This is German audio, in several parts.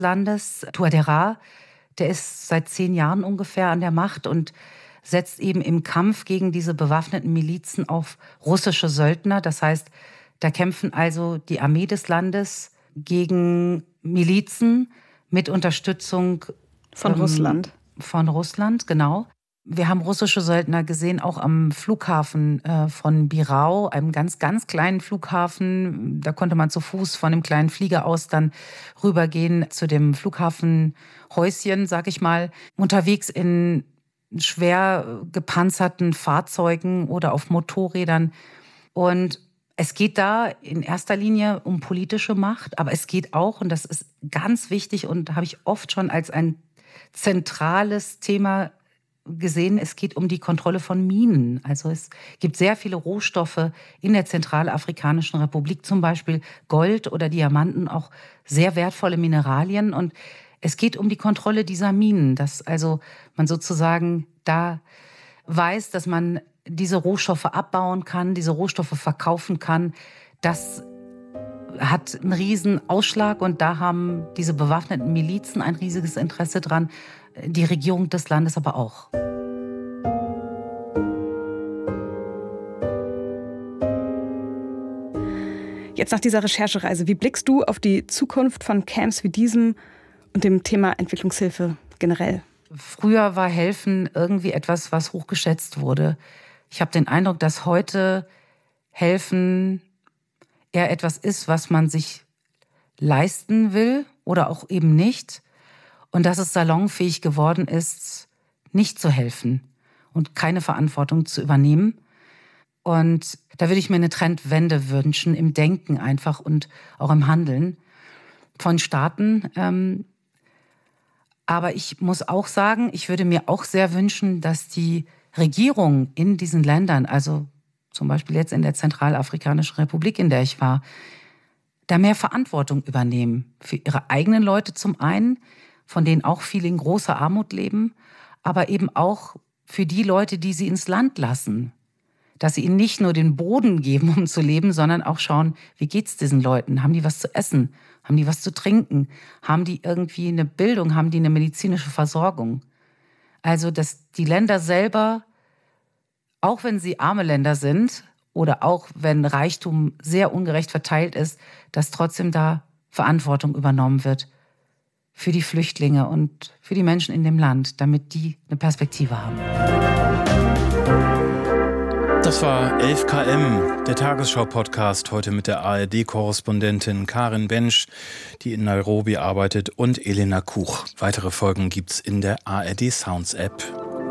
Landes, Touadéra, der ist seit 10 Jahren ungefähr an der Macht und setzt eben im Kampf gegen diese bewaffneten Milizen auf russische Söldner. Das heißt, da kämpfen also die Armee des Landes gegen Milizen mit Unterstützung von Russland. Von Russland, genau. Wir haben russische Söldner gesehen, auch am Flughafen von Birau, einem ganz, ganz kleinen Flughafen. Da konnte man zu Fuß von dem kleinen Flieger aus dann rübergehen zu dem Flughafenhäuschen, sag ich mal, unterwegs in schwer gepanzerten Fahrzeugen oder auf Motorrädern. Und es geht da in erster Linie um politische Macht, aber es geht auch, und das ist ganz wichtig und habe ich oft schon als ein zentrales Thema gesehen, es geht um die Kontrolle von Minen. Also es gibt sehr viele Rohstoffe in der Zentralafrikanischen Republik, zum Beispiel Gold oder Diamanten, auch sehr wertvolle Mineralien. Und es geht um die Kontrolle dieser Minen, dass also man sozusagen da weiß, dass man diese Rohstoffe abbauen kann, diese Rohstoffe verkaufen kann. Das hat einen riesen Ausschlag und da haben diese bewaffneten Milizen ein riesiges Interesse dran, die Regierung des Landes aber auch. Jetzt nach dieser Recherchereise, wie blickst du auf die Zukunft von Camps wie diesem und dem Thema Entwicklungshilfe generell? Früher war Helfen irgendwie etwas, was hochgeschätzt wurde. Ich habe den Eindruck, dass heute Helfen eher etwas ist, was man sich leisten will oder auch eben nicht. Und dass es salonfähig geworden ist, nicht zu helfen und keine Verantwortung zu übernehmen. Und da würde ich mir eine Trendwende wünschen, im Denken einfach und auch im Handeln von Staaten. Aber ich muss auch sagen, ich würde mir auch sehr wünschen, dass die Regierungen in diesen Ländern, also zum Beispiel jetzt in der Zentralafrikanischen Republik, in der ich war, da mehr Verantwortung übernehmen. Für ihre eigenen Leute zum einen, von denen auch viele in großer Armut leben, aber eben auch für die Leute, die sie ins Land lassen. Dass sie ihnen nicht nur den Boden geben, um zu leben, sondern auch schauen, wie geht's diesen Leuten? Haben die was zu essen? Haben die was zu trinken? Haben die irgendwie eine Bildung? Haben die eine medizinische Versorgung? Also, dass die Länder selber, auch wenn sie arme Länder sind oder auch wenn Reichtum sehr ungerecht verteilt ist, dass trotzdem da Verantwortung übernommen wird für die Flüchtlinge und für die Menschen in dem Land, damit die eine Perspektive haben. Das war 11KM, der Tagesschau-Podcast, heute mit der ARD-Korrespondentin Karin Bensch, die in Nairobi arbeitet, und Elena Kuch. Weitere Folgen gibt's in der ARD-Sounds-App.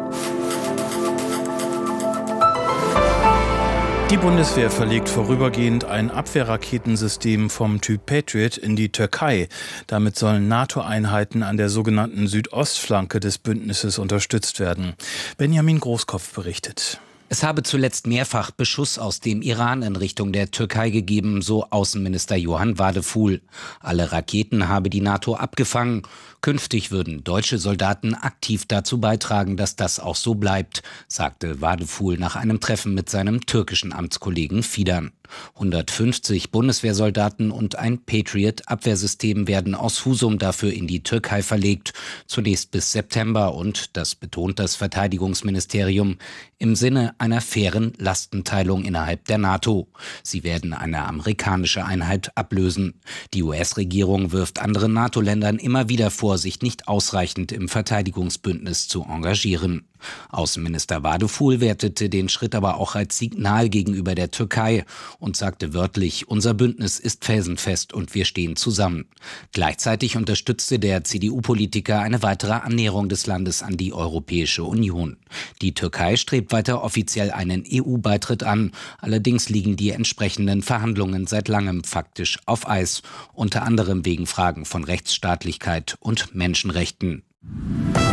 Die Bundeswehr verlegt vorübergehend ein Abwehrraketensystem vom Typ Patriot in die Türkei. Damit sollen NATO-Einheiten an der sogenannten Südostflanke des Bündnisses unterstützt werden. Benjamin Großkopf berichtet. Es habe zuletzt mehrfach Beschuss aus dem Iran in Richtung der Türkei gegeben, so Außenminister Johann Wadefuhl. Alle Raketen habe die NATO abgefangen. Künftig würden deutsche Soldaten aktiv dazu beitragen, dass das auch so bleibt, sagte Wadefuhl nach einem Treffen mit seinem türkischen Amtskollegen Fidan. 150 Bundeswehrsoldaten und ein Patriot-Abwehrsystem werden aus Husum dafür in die Türkei verlegt, zunächst bis September und, das betont das Verteidigungsministerium, im Sinne einer fairen Lastenteilung innerhalb der NATO. Sie werden eine amerikanische Einheit ablösen. Die US-Regierung wirft anderen NATO-Ländern immer wieder vor, sich nicht ausreichend im Verteidigungsbündnis zu engagieren. Außenminister Wadefuhl wertete den Schritt aber auch als Signal gegenüber der Türkei und sagte wörtlich, unser Bündnis ist felsenfest und wir stehen zusammen. Gleichzeitig unterstützte der CDU-Politiker eine weitere Annäherung des Landes an die Europäische Union. Die Türkei strebt weiter offiziell einen EU-Beitritt an, allerdings liegen die entsprechenden Verhandlungen seit langem faktisch auf Eis, unter anderem wegen Fragen von Rechtsstaatlichkeit und Menschenrechten.